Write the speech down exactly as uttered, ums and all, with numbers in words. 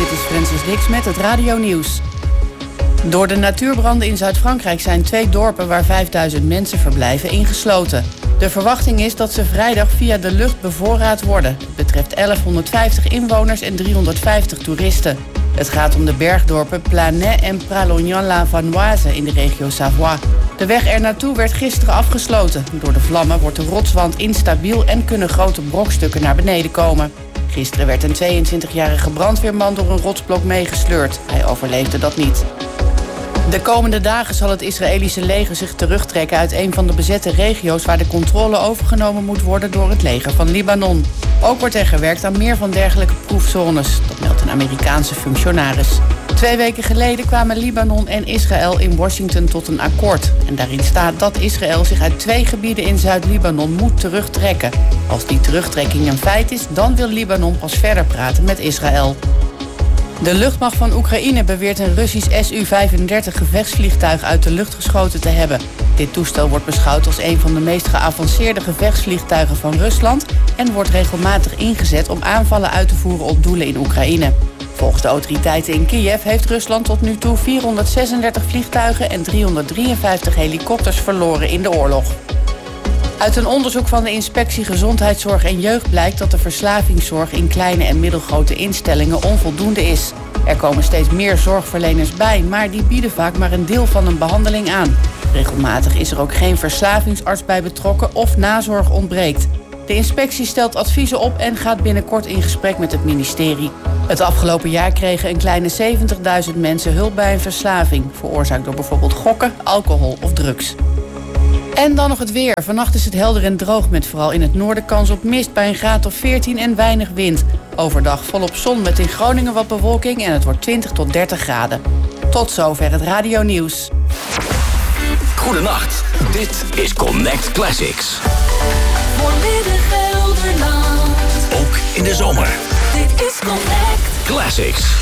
dit is Francis Dix met het Radio Nieuws. Door de natuurbranden in Zuid-Frankrijk zijn twee dorpen waar vijfduizend mensen verblijven ingesloten. De verwachting is dat ze vrijdag via de lucht bevoorraad worden. Het betreft elfhonderdvijftig inwoners en driehonderdvijftig toeristen. Het gaat om de bergdorpen Planay en Pralognan-la-Vanoise in de regio Savoie. De weg er naartoe werd gisteren afgesloten. Door de vlammen wordt de rotswand instabiel en kunnen grote brokstukken naar beneden komen. Gisteren werd een tweeëntwintigjarige brandweerman door een rotsblok meegesleurd. Hij overleefde dat niet. De komende dagen zal het Israëlische leger zich terugtrekken uit een van de bezette regio's waar de controle overgenomen moet worden door het leger van Libanon. Ook wordt er gewerkt aan meer van dergelijke proefzones, dat meldt een Amerikaanse functionaris. Twee weken geleden kwamen Libanon en Israël in Washington tot een akkoord. En daarin staat dat Israël zich uit twee gebieden in Zuid-Libanon moet terugtrekken. Als die terugtrekking een feit is, dan wil Libanon pas verder praten met Israël. De luchtmacht van Oekraïne beweert een Russisch S U vijfendertig gevechtsvliegtuig uit de lucht geschoten te hebben. Dit toestel wordt beschouwd als een van de meest geavanceerde gevechtsvliegtuigen van Rusland en wordt regelmatig ingezet om aanvallen uit te voeren op doelen in Oekraïne. Volgens de autoriteiten in Kiev heeft Rusland tot nu toe vierhonderdzesendertig vliegtuigen en driehonderddrieënvijftig helikopters verloren in de oorlog. Uit een onderzoek van de Inspectie Gezondheidszorg en Jeugd blijkt dat de verslavingszorg in kleine en middelgrote instellingen onvoldoende is. Er komen steeds meer zorgverleners bij, maar die bieden vaak maar een deel van een behandeling aan. Regelmatig is er ook geen verslavingsarts bij betrokken of nazorg ontbreekt. De inspectie stelt adviezen op en gaat binnenkort in gesprek met het ministerie. Het afgelopen jaar kregen een kleine zeventigduizend mensen hulp bij een verslaving, veroorzaakt door bijvoorbeeld gokken, alcohol of drugs. En dan nog het weer. Vannacht is het helder en droog met vooral in het noorden kans op mist bij een graad of veertien en weinig wind. Overdag volop zon met in Groningen wat bewolking en het wordt twintig tot dertig graden. Tot zover het Radio Nieuws. Goedenacht, dit is Connect Classics. Voor Midden-Gelderland. Ook in de zomer. Dit is Connect Classics.